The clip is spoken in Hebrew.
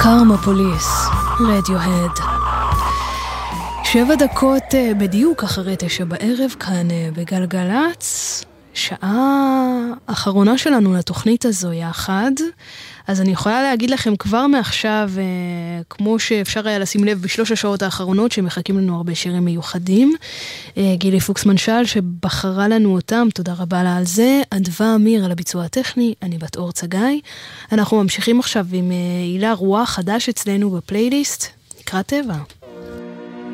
קרמה פוליס, רדיוהד. 7 דקות בדיוק אחרי 9 בערב כאן בגלגלץ, שעה אחרונה שלנו לתוכנית הזו יחד. אז אני יכולה להגיד לכם כבר מעכשיו, כמו שאפשר היה לשים לב ב3 השעות האחרונות שמחכים לנו הרבה שירים מיוחדים. גילי פוקס-מנשל שבחרה לנו אותם, תודה רבה לה על זה. אדווה אמיר על הביצוע הטכני, אני בת אור צגאי. אנחנו ממשיכים עכשיו עם הילה רוח חדש אצלנו בפלייליסט, נקרא טבע.